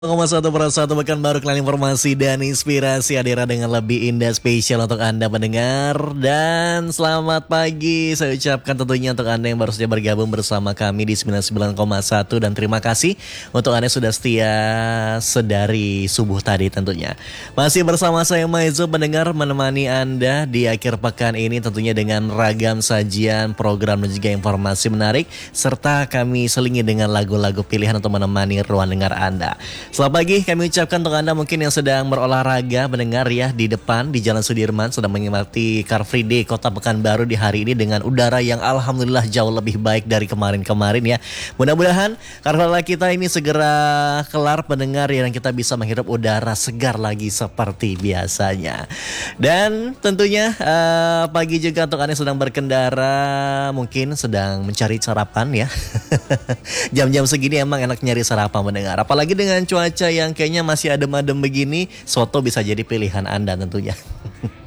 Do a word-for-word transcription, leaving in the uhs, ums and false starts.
Koma satu per satu pekan baru kalian informasi dan inspirasi hadirah dengan lebih indah spesial untuk Anda pendengar. Dan selamat pagi saya ucapkan tentunya untuk Anda yang baru saja bergabung bersama kami di sembilan puluh sembilan koma satu. Dan terima kasih untuk Anda yang sudah setia sedari subuh tadi tentunya. Masih bersama saya Maizo pendengar menemani Anda di akhir pekan ini tentunya dengan ragam sajian, program dan juga informasi menarik. Serta kami selingi dengan lagu-lagu pilihan untuk menemani ruang dengar Anda. Selamat pagi kami ucapkan untuk Anda mungkin yang sedang berolahraga mendengar ya di depan di Jalan Sudirman sedang menikmati Car Free Day Kota Pekanbaru di hari ini dengan udara yang alhamdulillah jauh lebih baik dari kemarin-kemarin ya. Mudah-mudahan karena kita ini segera kelar pendengar ya dan kita bisa menghirup udara segar lagi seperti biasanya. Dan tentunya uh, pagi juga untuk Anda yang sedang berkendara mungkin sedang mencari sarapan ya. Jam-jam segini emang enak nyari sarapan mendengar. Apalagi dengan cuaca yang kayaknya masih adem-adem begini, soto bisa jadi pilihan Anda tentunya.